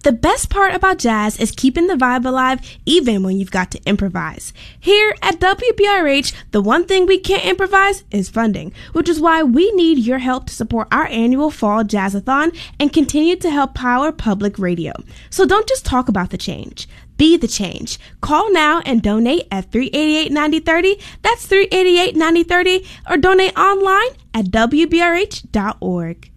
The best part about jazz is keeping the vibe alive even when you've got to improvise. Here at WBRH, the one thing we can't improvise is funding, which is why we need your help to support our annual Fall Jazzathon and continue to help power public radio. So don't just talk about the change. Be the change. Call now and donate at 388-9030. That's 388-9030, or donate online at WBRH.org.